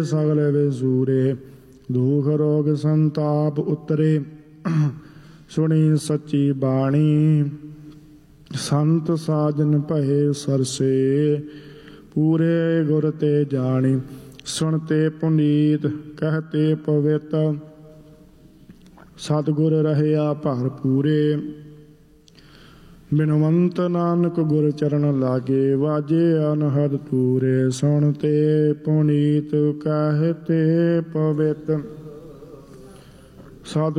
ਸਗਲ ਵਿਸੂਰੇ ਦੁਖ ਰੋਗ ਸੰਤਾਪ ਉਤਰੇ ਸੁਣੀ ਸੱਚੀ ਬਾਣੀ ਸੰਤ ਸਾਜਨ ਭਏ ਸਰਸੇ ਪੂਰੇ ਗੁਰ ਤੇ ਜਾਣੀ ਸੁਣਤੇ ਪੁਨੀਤ ਕਹਤੇ ਪਵਿੱਤ ਸਤਿਗੁਰ ਰਹਿਆ ਭਰ ਪੂਰੇ ਬਿਨਵੰਤ ਨਾਨਕ ਗੁਰ ਚਰਨ ਲਾਗੇ ਵਾਜੇ ਅਨਹਦ ਤੂਰੇ ਸੁਣਤੇ ਪੁਨੀਤ ਕਹਤੇ ਪਵਿੱਤ ਸਤਿ